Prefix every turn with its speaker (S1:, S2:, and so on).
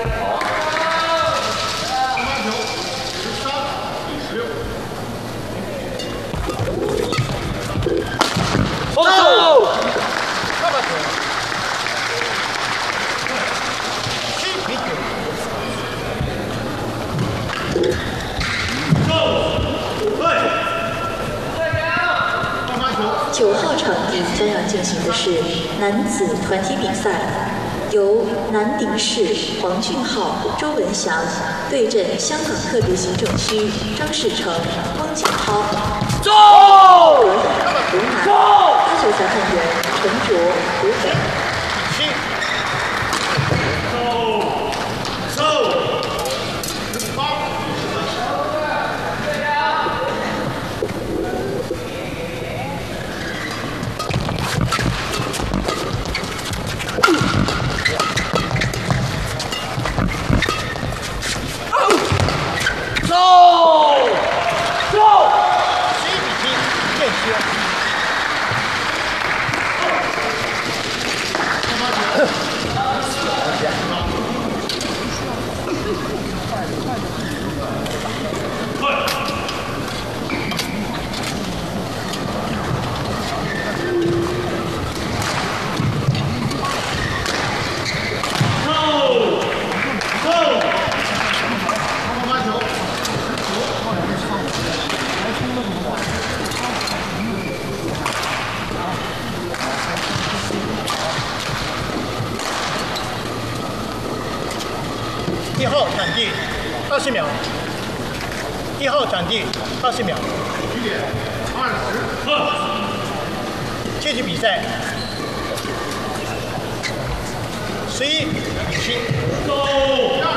S1: 9号场地将要进行的是男子团体比赛，由南宁市黄俊浩、周文祥对阵香港特别行政区张士诚、汪景涛。
S2: 走！
S1: 湖南8球裁判员陈卓、湖北。
S3: 1号场地20秒，1号场地20秒。
S4: 1点20。
S3: 继续比赛。11比7。
S4: 走。